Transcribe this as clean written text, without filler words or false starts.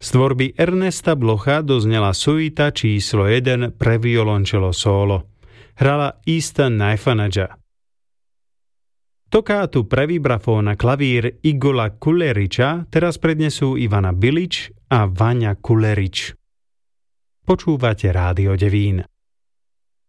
Z tvorby Ernesta Blocha doznela suita číslo 1 pre violončelo solo. Hrala Easton Naifanadža. Tokátu pre vibrafón a klavír Igola Kuleriča teraz prednesú Ivana Bilič a Vania Kulerič. Počúvate Rádio Devín.